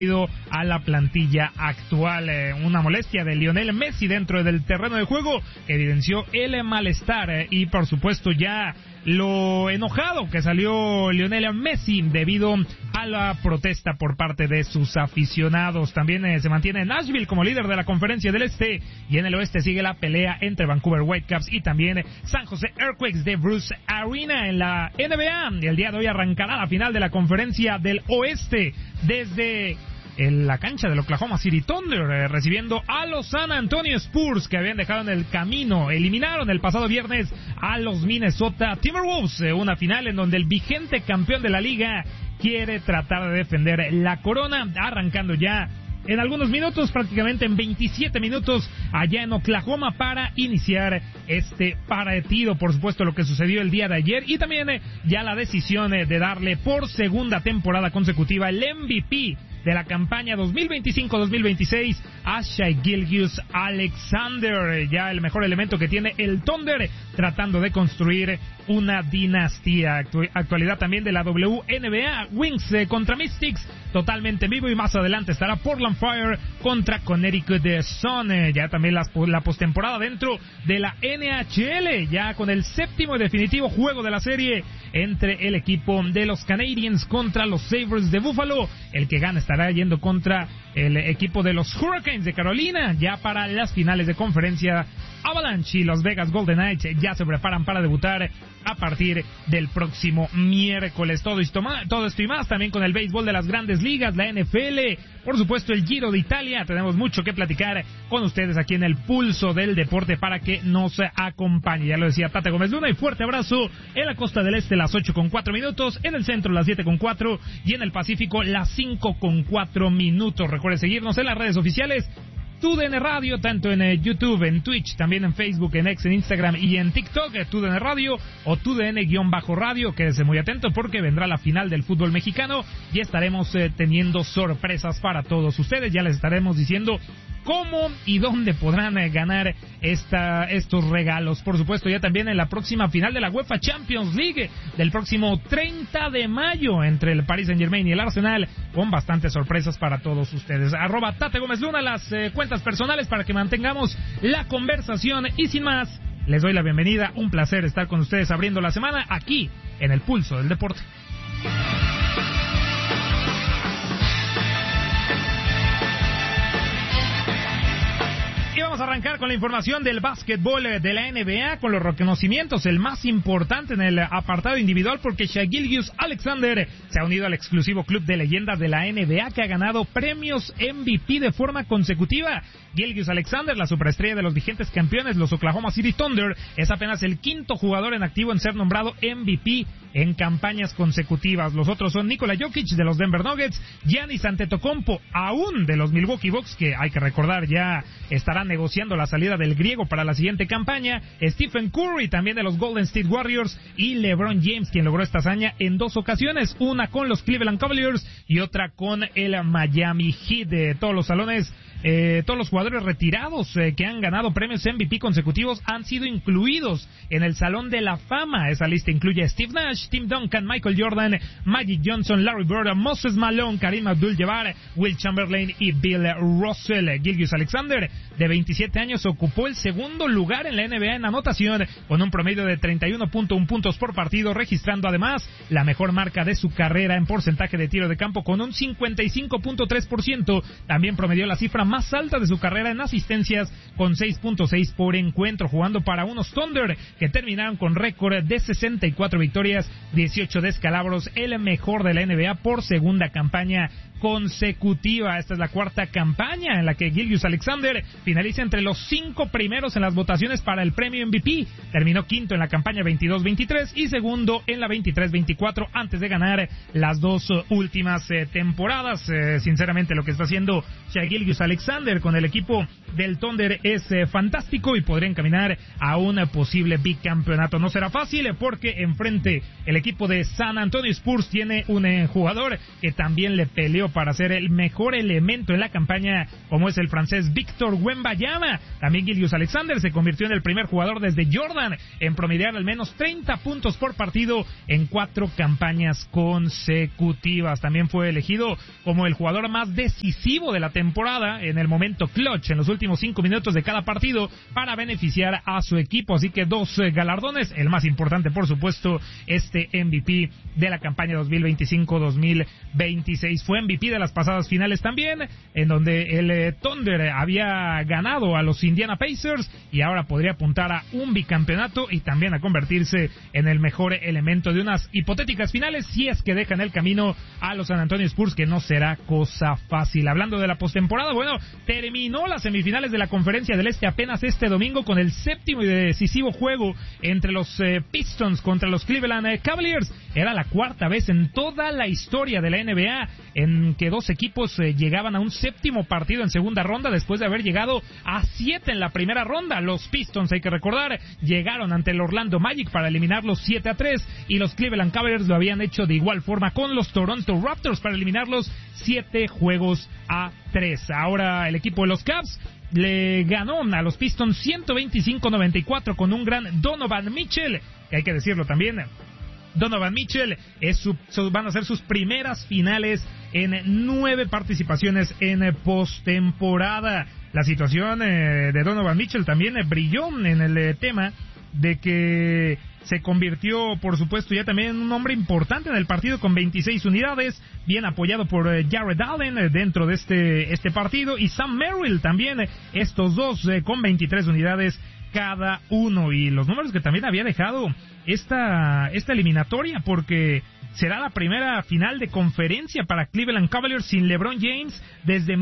a la plantilla actual. Una molestia de Lionel Messi dentro del terreno de juego que evidenció el malestar y por supuesto ya lo enojado que salió Lionel Messi debido a la protesta por parte de sus aficionados. También se mantiene Nashville como líder de la Conferencia del Este, y en el Oeste sigue la pelea entre Vancouver Whitecaps y también San Jose Earthquakes de Bruce Arena. En la NBA, el día de hoy arrancará la final de la Conferencia del Oeste desde en la cancha del Oklahoma City Thunder, recibiendo a los San Antonio Spurs, que habían dejado en el camino. Eliminaron el pasado viernes a los Minnesota Timberwolves, una final en donde el vigente campeón de la liga quiere tratar de defender la corona, arrancando ya en algunos minutos, prácticamente en 27 minutos, allá en Oklahoma para iniciar este partido. Por supuesto, lo que sucedió el día de ayer y también ya la decisión de darle por segunda temporada consecutiva el MVP de la campaña 2025-2026 a Shai Gilgeous-Alexander, ya el mejor elemento que tiene el Thunder, tratando de construir una dinastía. Actualidad también de la WNBA, Wings contra Mystics, totalmente vivo, y más adelante estará Portland Fire contra Connecticut Sun. Ya también la postemporada dentro de la NHL, ya con el séptimo y definitivo juego de la serie entre el equipo de los Canadiens contra los Sabres de Buffalo. El que gana estará yendo contra el equipo de los Hurricanes de Carolina, ya para las finales de conferencia. Avalanche y los Vegas Golden Knights ya se preparan para debutar a partir del próximo miércoles. Todo esto y más, también con el béisbol de las grandes ligas, la NFL, por supuesto el Giro de Italia. Tenemos mucho que platicar con ustedes aquí en el Pulso del Deporte para que nos acompañe. Ya lo decía Tata Gómez Luna, y fuerte abrazo en la costa del este, las 8:04, en el centro las 7:04 y en el Pacífico las 5:04. Recuerde seguirnos en las redes oficiales TUDN Radio, tanto en YouTube, en Twitch, también en Facebook, en X, en Instagram y en TikTok, TUDN Radio o TUDN-Radio. Quédese muy atento porque vendrá la final del fútbol mexicano y estaremos teniendo sorpresas para todos ustedes. Ya les estaremos diciendo cómo y dónde podrán ganar estos regalos. Por supuesto, ya también en la próxima final de la UEFA Champions League del próximo 30 de mayo entre el Paris Saint-Germain y el Arsenal, con bastantes sorpresas para todos ustedes. @Tate Gómez Luna, las cuentas personales para que mantengamos la conversación. Y sin más, les doy la bienvenida. Un placer estar con ustedes abriendo la semana aquí en el Pulso del Deporte. Vamos a arrancar con la información del básquetbol de la NBA, con los reconocimientos, el más importante en el apartado individual, porque Shai Gilgeous-Alexander se ha unido al exclusivo club de leyendas de la NBA, que ha ganado premios MVP de forma consecutiva. Gilgeous-Alexander, la superestrella de los vigentes campeones, los Oklahoma City Thunder, es apenas el quinto jugador en activo en ser nombrado MVP en campañas consecutivas. Los otros son Nikola Jokic de los Denver Nuggets, Giannis Antetokounmpo aún de los Milwaukee Bucks, que hay que recordar ya estarán negociando la salida del griego para la siguiente campaña, Stephen Curry también de los Golden State Warriors, y LeBron James, quien logró esta hazaña en dos ocasiones, una con los Cleveland Cavaliers y otra con el Miami Heat. De todos los salones, todos los jugadores retirados que han ganado premios MVP consecutivos han sido incluidos en el Salón de la Fama. Esa lista incluye a Steve Nash, Tim Duncan, Michael Jordan, Magic Johnson, Larry Bird, Moses Malone, Kareem Abdul-Jabbar, Will Chamberlain y Bill Russell. Gilgeous-Alexander, de 27 años, ocupó el segundo lugar en la NBA en anotación, con un promedio de 31.1 puntos por partido, registrando además la mejor marca de su carrera en porcentaje de tiro de campo con un 55.3%. También promedió la cifra más alta de su carrera en asistencias con 6.6 por encuentro, jugando para unos Thunder que terminaron con récord de 64 victorias, 18 descalabros, el mejor de la NBA por segunda campaña consecutiva. Esta es la cuarta campaña en la que Gilgeous-Alexander finaliza entre los 5 primeros en las votaciones para el premio MVP. Terminó quinto en la campaña 22-23 y segundo en la 23-24 antes de ganar las dos últimas temporadas. Sinceramente, lo que está haciendo Shai Gilgeous-Alexander con el equipo del Thunder es fantástico y podría encaminar a un posible bicampeonato. No será fácil porque enfrente el equipo de San Antonio Spurs tiene un jugador que también le peleó para ser el mejor elemento en la campaña, como es el francés Victor Wembanyama. También Gilgeous-Alexander se convirtió en el primer jugador desde Jordan en promediar al menos 30 puntos por partido en 4 campañas consecutivas. También fue elegido como el jugador más decisivo de la temporada en el momento clutch, en los últimos 5 minutos de cada partido, para beneficiar a su equipo. Así que 2 galardones, el más importante por supuesto, este MVP de la campaña 2025-2026. Fue MVP de las pasadas finales también, en donde el Thunder había ganado a los Indiana Pacers y ahora podría apuntar a un bicampeonato y también a convertirse en el mejor elemento de unas hipotéticas finales, si es que dejan el camino a los San Antonio Spurs, que no será cosa fácil. Hablando de la postemporada, bueno, terminó las semifinales de la Conferencia del Este apenas este domingo con el séptimo y decisivo juego entre los Pistons contra los Cleveland Cavaliers. Era la 4ª vez en toda la historia de la NBA en que 2 equipos llegaban a un séptimo partido en segunda ronda después de haber llegado a 7 en la primera ronda. Los Pistons, hay que recordar, llegaron ante el Orlando Magic para eliminarlos 7-3 y los Cleveland Cavaliers lo habían hecho de igual forma con los Toronto Raptors para eliminarlos 7-3. Ahora el equipo de los Cavs le ganó a los Pistons 125-94 con un gran Donovan Mitchell, que hay que decirlo también. Donovan Mitchell van a ser sus primeras finales en 9 participaciones en postemporada. La situación de Donovan Mitchell también brilló en el tema de que se convirtió, por supuesto, ya también en un hombre importante en el partido con 26 unidades, bien apoyado por Jared Allen dentro de este partido, y Sam Merrill también, estos dos con 23 unidades cada uno, y los números que también había dejado esta eliminatoria, porque será la primera final de conferencia para Cleveland Cavaliers sin LeBron James desde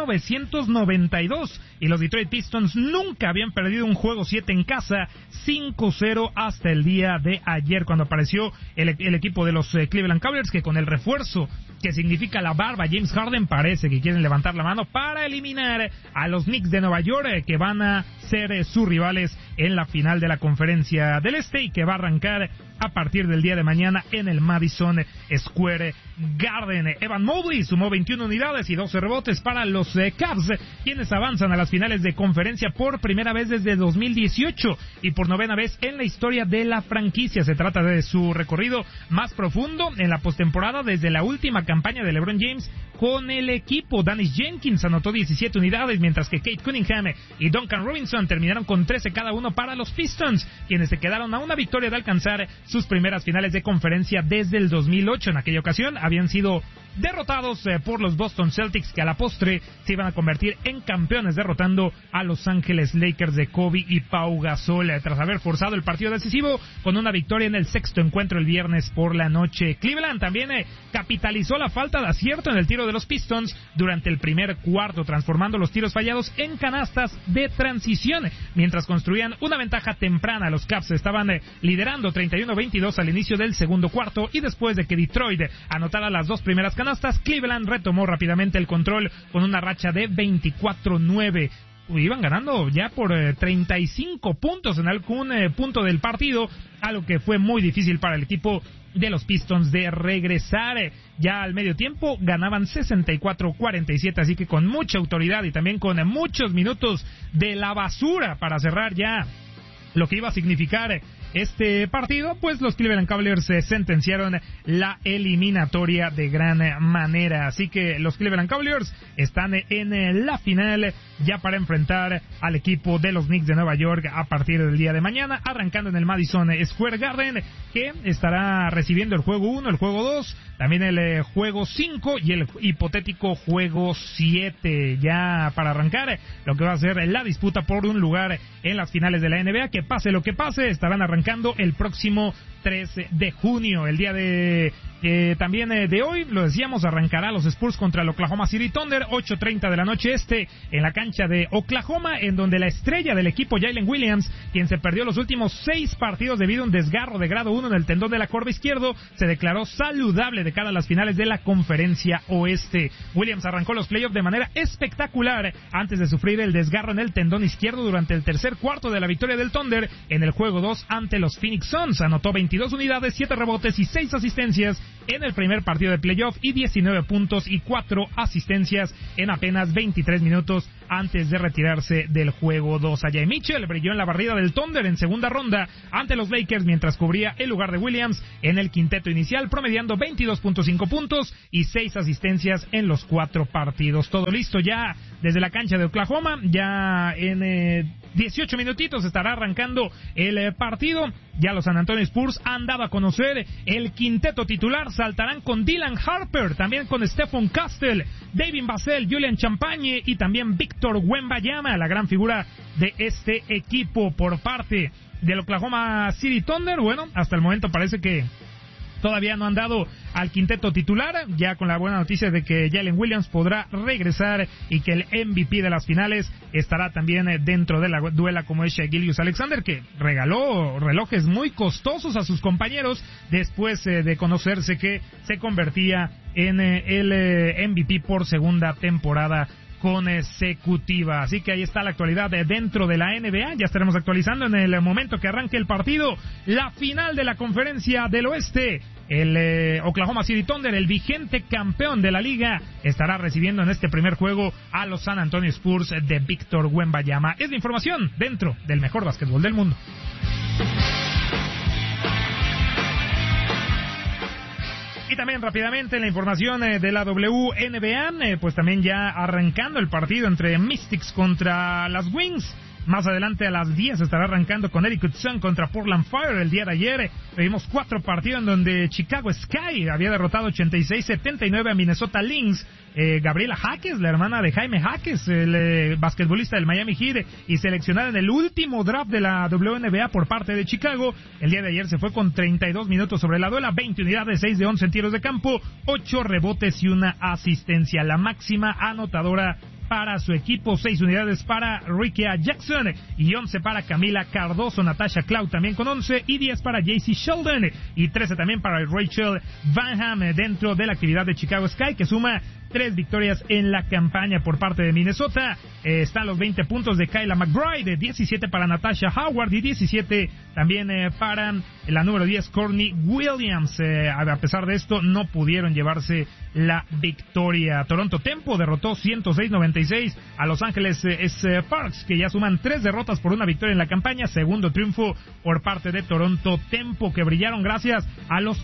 1992, y los Detroit Pistons nunca habían perdido un juego 7 en casa, 5-0 hasta el día de ayer, cuando apareció el equipo de los Cleveland Cavaliers, que con el refuerzo que significa la barba James Harden parece que quieren levantar la mano para eliminar a los Knicks de Nueva York, que van a ser sus rivales en la final de la Conferencia del Este, y que va a arrancar a partir del día de mañana en el Madison Square Garden. Evan Mobley sumó 21 unidades y 12 rebotes para los Cavs, quienes avanzan a las finales de conferencia por primera vez desde 2018 y por 9ª vez en la historia de la franquicia. Se trata de su recorrido más profundo en la postemporada desde la última campaña de LeBron James con el equipo. Dennis Jenkins anotó 17 unidades, mientras que Kate Cunningham y Duncan Robinson terminaron con 13 cada uno para los Pistons, quienes se quedaron a una victoria de alcanzar sus primeras finales de conferencia desde el 2008. En aquella ocasión habían sido derrotados por los Boston Celtics, que a la postre se iban a convertir en campeones derrotando a Los Ángeles Lakers de Kobe y Pau Gasol, tras haber forzado el partido decisivo con una victoria en el 6º encuentro el viernes por la noche. Cleveland también capitalizó la falta de acierto en el tiro de los Pistons durante el primer cuarto, transformando los tiros fallados en canastas de transición, mientras construían una ventaja temprana. Los Cavs estaban liderando 31-22 al inicio del segundo cuarto, y después de que Detroit anotara las 2 primeras canastas, Cleveland retomó rápidamente el control con una racha de 24-9. Iban ganando ya por 35 puntos en algún punto del partido, algo que fue muy difícil para el equipo de los Pistons de regresar. Ya al medio tiempo ganaban 64-47, así que con mucha autoridad y también con muchos minutos de la basura para cerrar ya lo que iba a significar este partido, pues los Cleveland Cavaliers sentenciaron la eliminatoria de gran manera. Así que los Cleveland Cavaliers están en la final ya para enfrentar al equipo de los Knicks de Nueva York a partir del día de mañana, arrancando en el Madison Square Garden, que estará recibiendo el juego 1, el juego 2, también el juego 5 y el hipotético juego 7, ya para arrancar lo que va a ser la disputa por un lugar en las finales de la NBA, que pase lo que pase, estarán arrancando el próximo 3 de junio. El día de también de hoy, lo decíamos, arrancará los Spurs contra el Oklahoma City Thunder, 8:30 de la noche en la cancha de Oklahoma, en donde la estrella del equipo, Jalen Williams, quien se perdió los últimos 6 partidos debido a un desgarro de grado 1 en el tendón de la corva izquierdo, se declaró saludable de cara a las finales de la Conferencia Oeste. Williams arrancó los playoffs de manera espectacular antes de sufrir el desgarro en el tendón izquierdo durante el tercer cuarto de la victoria del Thunder en el juego 2 ante ante los Phoenix Suns. Anotó 22 unidades, 7 rebotes y 6 asistencias en el primer partido de playoff y 19 puntos y 4 asistencias en apenas 23 minutos antes de retirarse del juego 2. Jay Mitchell brilló en la barrida del Thunder en segunda ronda ante los Lakers mientras cubría el lugar de Williams en el quinteto inicial, promediando 22.5 puntos y 6 asistencias en los 4 partidos. Todo listo ya desde la cancha de Oklahoma, ya en 18 minutitos estará arrancando el partido. Ya los San Antonio Spurs han dado a conocer el quinteto titular. Saltarán con Dylan Harper, también con Stephon Castle, David Vassell, Julian Champagne y también Victor Wembanyama, la gran figura de este equipo por parte del Oklahoma City Thunder. Bueno, hasta el momento parece que todavía no han dado al quinteto titular, ya con la buena noticia de que Jalen Williams podrá regresar y que el MVP de las finales estará también dentro de la duela, como es Shai Gilgeous-Alexander, que regaló relojes muy costosos a sus compañeros después de conocerse que se convertía en el MVP por segunda temporada consecutiva. Así que ahí está la actualidad dentro de la NBA. Ya estaremos actualizando en el momento que arranque el partido, la final de la Conferencia del Oeste. El Oklahoma City Thunder, el vigente campeón de la liga, estará recibiendo en este primer juego a los San Antonio Spurs de Victor Wembanyama. Es la información dentro del mejor básquetbol del mundo. Y también rápidamente la información de la WNBA, pues también ya arrancando el partido entre Mystics contra las Wings. Más adelante a las 10 estará arrancando Connecticut Sun contra Portland Fire. El día de ayer vimos 4 partidos en donde Chicago Sky había derrotado 86-79 a Minnesota Lynx. Gabriela Jaques, la hermana de Jaime Jaques, el basquetbolista del Miami Heat y seleccionada en el último draft de la WNBA por parte de Chicago, el día de ayer se fue con 32 minutos sobre la duela, 20 unidades, 6 de 11 en tiros de campo, 8 rebotes y una asistencia. La máxima anotadora para su equipo, 6 unidades para Rickea Jackson y 11 para Camila Cardoso. Natasha Cloud también con 11 y 10 para JC Sheldon y 13 también para Rachel Vanham dentro de la actividad de Chicago Sky, que suma 3 victorias en la campaña por parte de Minnesota. Están los 20 puntos de Kyla McBride, 17 para Natasha Howard y 17 también para la número 10 Courtney Williams. A pesar de esto no pudieron llevarse la victoria. Toronto Tempo derrotó 106-96 a Los Ángeles Sparks, que ya suman 3 derrotas por una victoria en la campaña. Segundo triunfo por parte de Toronto Tempo, que brillaron gracias a los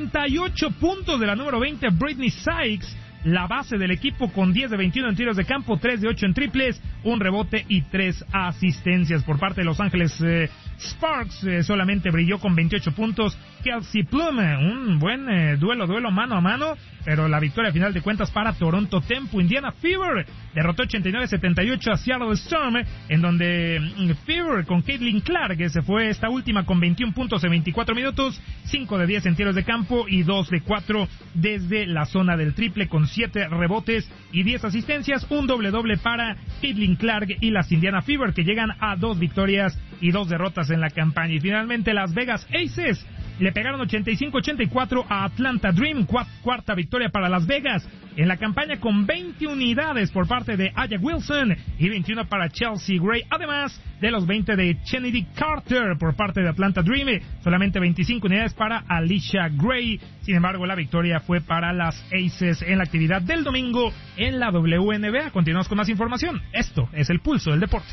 38 puntos de la número 20 Brittany Sykes, la base del equipo, con 10 de 21 en tiros de campo, 3 de 8 en triples, un rebote y 3 asistencias. Por parte de Los Ángeles Sparks solamente brilló con 28 puntos Kelsey Plum. Un buen duelo mano a mano, pero la victoria final de cuentas para Toronto Tempo. Indiana Fever derrotó 89-78 a Seattle Storm, en donde Fever con Caitlin Clark, que se fue esta última con 21 puntos en 24 minutos, 5 de 10 en tiros de campo y 2 de 4 desde la zona del triple, con 7 rebotes y 10 asistencias, un doble-doble para Caitlin Clark y las Indiana Fever, que llegan a 2 victorias y 2 derrotas en la campaña. Y finalmente Las Vegas Aces le pegaron 85-84 a Atlanta Dream, cuarta victoria para Las Vegas en la campaña, con 20 unidades por parte de Aya Wilson y 21 para Chelsea Gray, además de los 20 de Kennedy Carter por parte de Atlanta Dream, solamente 25 unidades para Alicia Gray. Sin embargo, la victoria fue para las Aces en la actividad del domingo en la WNBA. Continuamos con más información. Esto es el Pulso del Deporte.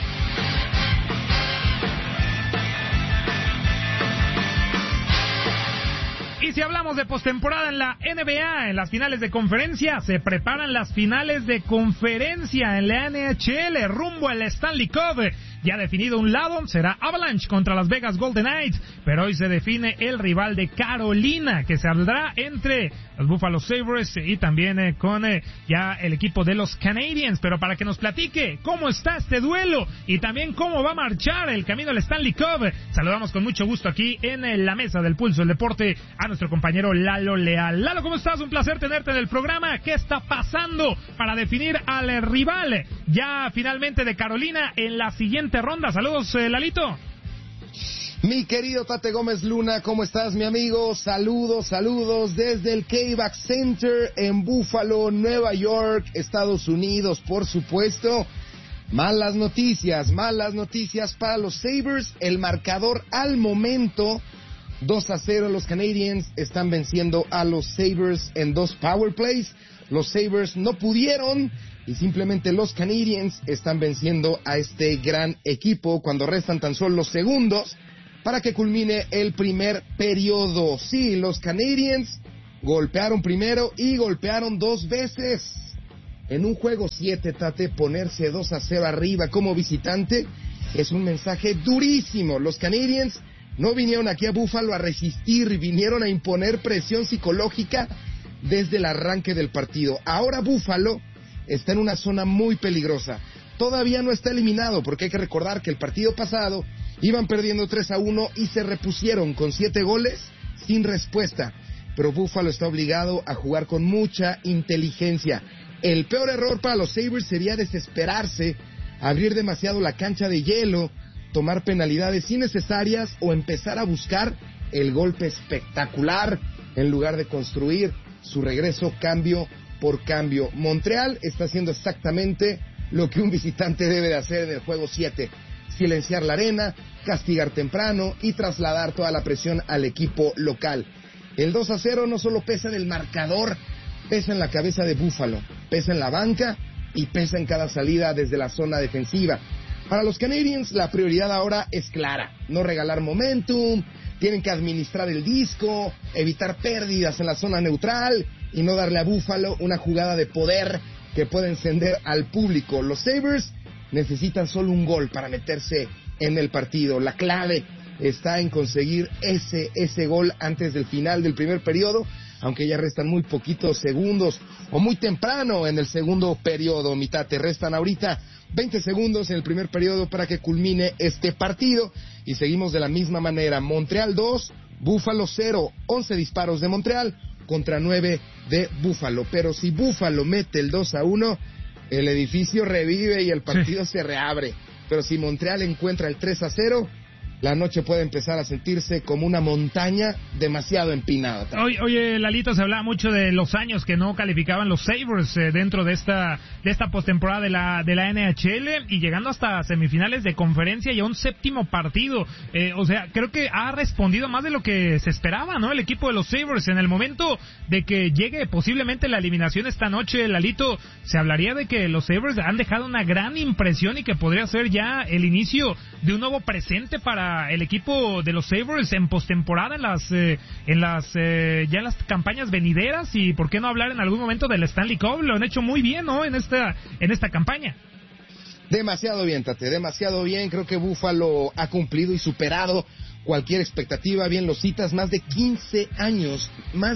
Y si hablamos de postemporada en la NBA, en las finales de conferencia, se preparan las finales de conferencia en la NHL rumbo al Stanley Cup. Ya definido un lado, será Avalanche contra Las Vegas Golden Knights, pero hoy se define el rival de Carolina, que saldrá entre los Buffalo Sabres y también con ya el equipo de los Canadiens. Pero para que nos platique cómo está este duelo y también cómo va a marchar el camino al Stanley Cup, saludamos con mucho gusto aquí en la mesa del Pulso del Deporte a nuestro compañero Lalo Leal. Lalo, ¿cómo estás? Un placer tenerte en el programa. ¿Qué está pasando para definir al rival ya finalmente de Carolina en la siguiente ronda? Saludos, Lalito. Mi querido Tate Gómez Luna, ¿cómo estás, mi amigo? Saludos desde el K-Back Center en Buffalo, Nueva York, Estados Unidos, por supuesto. Malas noticias para los Sabres. El marcador al momento, 2-0. Los Canadiens están venciendo a los Sabres en 2 power plays. Los Sabres no pudieron y simplemente los Canadiens están venciendo a este gran equipo cuando restan tan solo los segundos para que culmine el primer periodo. Sí, los Canadiens golpearon primero y golpearon 2 veces. En un juego 7, Tate, ponerse 2-0 arriba como visitante es un mensaje durísimo. Los Canadiens no vinieron aquí a Buffalo a resistir, vinieron a imponer presión psicológica desde el arranque del partido. Ahora Buffalo está en una zona muy peligrosa. Todavía no está eliminado, porque hay que recordar que el partido pasado iban perdiendo 3-1 y se repusieron con 7 goles sin respuesta. Pero Buffalo está obligado a jugar con mucha inteligencia. El peor error para los Sabres sería desesperarse, abrir demasiado la cancha de hielo, tomar penalidades innecesarias o empezar a buscar el golpe espectacular en lugar de construir su regreso cambio por cambio. Montreal está haciendo exactamente lo que un visitante debe de hacer en el juego 7. Silenciar la arena, castigar temprano y trasladar toda la presión al equipo local. El 2-0 no solo pesa en el marcador, pesa en la cabeza de Buffalo, pesa en la banca y pesa en cada salida desde la zona defensiva. Para los Canadiens la prioridad ahora es clara, no regalar momentum, tienen que administrar el disco, evitar pérdidas en la zona neutral y no darle a Buffalo una jugada de poder que pueda encender al público. Los Sabres necesitan solo un gol para meterse en el partido. La clave está en conseguir ese gol antes del final del primer periodo, aunque ya restan muy poquitos segundos o muy temprano en el segundo periodo. Mitad, te restan ahorita 20 segundos en el primer periodo para que culmine este partido y seguimos de la misma manera. Montreal 2, Buffalo 0, 11 disparos de Montreal contra 9 de Buffalo. Pero si Buffalo mete el 2-1, el edificio revive y el partido se reabre. Pero si Montreal encuentra el 3-0, la noche puede empezar a sentirse como una montaña demasiado empinada. Oye, Lalito, se hablaba mucho de los años que no calificaban los Sabres dentro de esta postemporada de la NHL y llegando hasta semifinales de conferencia y a un 7º partido. O sea, creo que ha respondido más de lo que se esperaba, ¿no? El equipo de los Sabres. En el momento de que llegue posiblemente la eliminación esta noche, Lalito, se hablaría de que los Sabres han dejado una gran impresión y que podría ser ya el inicio de un nuevo presente para el equipo de los Sabres en postemporada en las campañas venideras, y por qué no hablar en algún momento del Stanley Cup. Lo han hecho muy bien, ¿no? En esta campaña. Demasiado bien, Tate, demasiado bien. Creo que Buffalo ha cumplido y superado cualquier expectativa. Bien lo citas, más de 15 años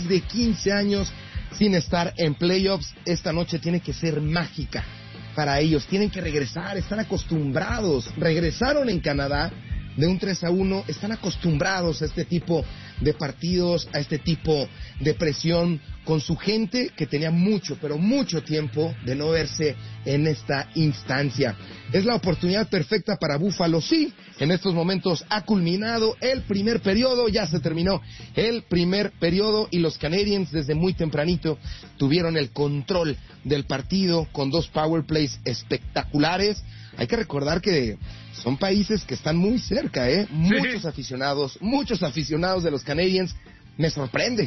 sin estar en playoffs. Esta noche tiene que ser mágica para ellos. Tienen que regresar, están acostumbrados. Regresaron en Canadá de un 3-1, están acostumbrados a este tipo de partidos, a este tipo de presión con su gente que tenía mucho, pero mucho tiempo de no verse en esta instancia. Es la oportunidad perfecta para Buffalo. Sí, en estos momentos ha culminado el primer periodo, ya se terminó el primer periodo y los Canadiens desde muy tempranito tuvieron el control del partido con 2 power plays espectaculares. Hay que recordar que son países que están muy cerca, muchos aficionados de los Canadiens. Me sorprende.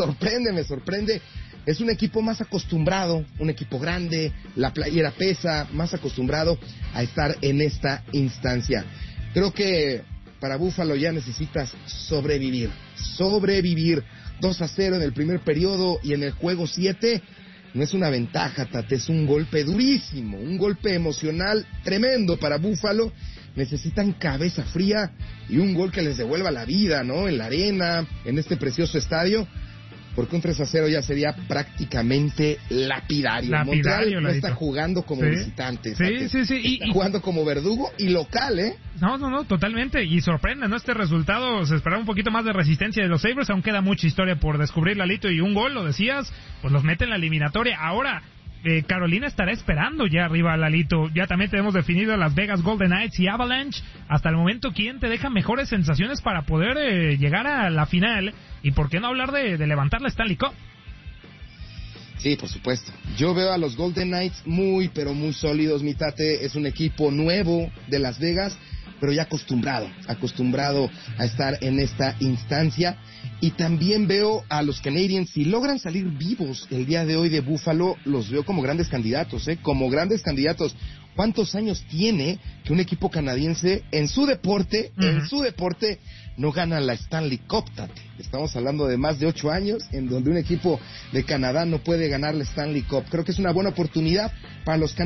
Es un equipo más acostumbrado, un equipo grande, la playera pesa, más acostumbrado a estar en esta instancia. Creo que para Buffalo ya necesitas sobrevivir. 2-0 en el primer periodo y en el juego 7 no es una ventaja, Tate, es un golpe durísimo, un golpe emocional tremendo para Buffalo. Necesitan cabeza fría y un gol que les devuelva la vida, ¿no? En la arena, en este precioso estadio, porque un 3-0 ya sería prácticamente lapidario. Montreal no está jugando como visitante. Sí. Está jugando como verdugo y local, ¿eh? No, totalmente. Y sorprende, ¿no? Este resultado, se esperaba un poquito más de resistencia de los Sabres, aún queda mucha historia por descubrir, Lalito, y un gol, lo decías, pues los mete en la eliminatoria. Ahora, Carolina estará esperando ya arriba, Lalito. Ya también tenemos definido a Las Vegas Golden Knights y Avalanche. Hasta el momento, ¿quién te deja mejores sensaciones para poder llegar a la final? Y por qué no hablar de levantar la Stanley Cup. Sí, por supuesto. Yo veo a los Golden Knights muy, pero muy sólidos, mi Tate. Es un equipo nuevo de Las Vegas, pero ya acostumbrado a estar en esta instancia. Y también veo a los Canadiens, si logran salir vivos el día de hoy de Buffalo, los veo como grandes candidatos, como grandes candidatos. ¿Cuántos años tiene que un equipo canadiense en su deporte, no gana la Stanley Cup, Tate? Estamos hablando de más de 8 años en donde un equipo de Canadá no puede ganar la Stanley Cup. Creo que es una buena oportunidad para los canadienses